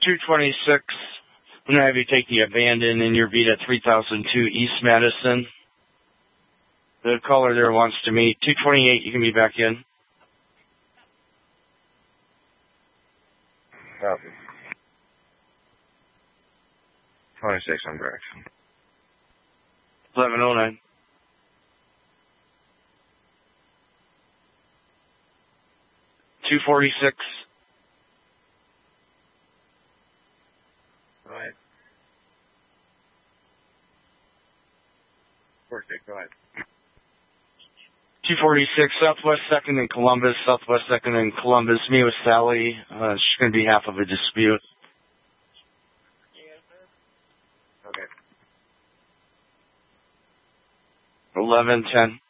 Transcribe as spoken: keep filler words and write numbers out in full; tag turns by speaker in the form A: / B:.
A: two twenty-six, I'm going to have you take the abandoned in your beat at three thousand two East Madison. The caller there wants to meet. two twenty-eight, you can be back in.
B: Copy. twenty-six on direction.
A: eleven oh nine. two forty-six.
B: Go ahead. Perfect, go ahead.
A: two forty-six, Southwest second in Columbus, Southwest second in Columbus. Me with Sally. Uh, she's going to be half of a dispute.
B: Okay.
A: eleven ten.